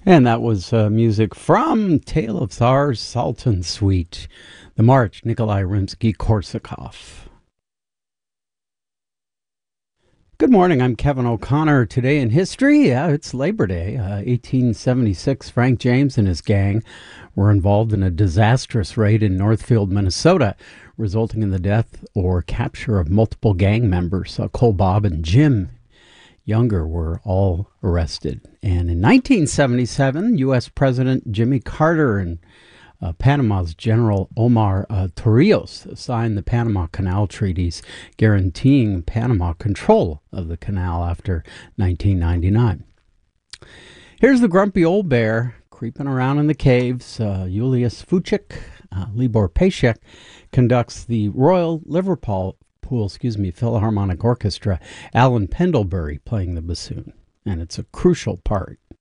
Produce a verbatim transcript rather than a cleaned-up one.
And that was uh, music from Tale of Tsars Sultan Suite, the March, Nikolai Rimsky-Korsakov. Good morning, I'm Kevin O'Connor. Today in history, yeah, it's Labor Day. Uh, eighteen seventy-six, Frank James and his gang were involved in a disastrous raid in Northfield, Minnesota, resulting in the death or capture of multiple gang members. Uh, Cole Bob and Jim Younger were all arrested. And in nineteen seventy-seven, U S. President Jimmy Carter and uh, Panama's General Omar uh, Torrijos signed the Panama Canal Treaties, guaranteeing Panama control of the canal after nineteen ninety-nine. Here's the grumpy old bear creeping around in the caves. Uh, Julius Fuchik, uh, Libor Pashek, conducts the Royal Liverpool Pool, excuse me, Philharmonic Orchestra, Alan Pendlebury playing the bassoon, and it's a crucial part.